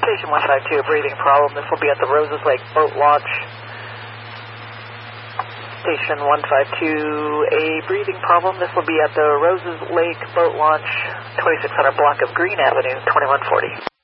Station 152, a breathing problem. This will be at the Roses Lake boat launch. Station 152, a breathing problem. This will be at the Roses Lake boat launch, 2600 block of Green Avenue, 2140.